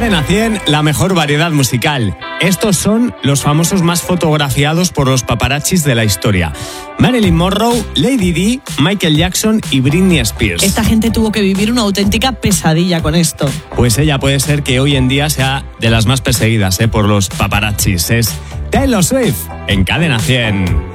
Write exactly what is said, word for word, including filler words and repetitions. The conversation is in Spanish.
Cadena cien, la mejor variedad musical. Estos son los famosos más fotografiados por los paparazzis de la historia. Marilyn Monroe, Lady Di, Michael Jackson y Britney Spears. Esta gente tuvo que vivir una auténtica pesadilla con esto. Pues ella puede ser que hoy en día sea de las más perseguidas, ¿eh? por los paparazzis. Es Taylor Swift en Cadena cien.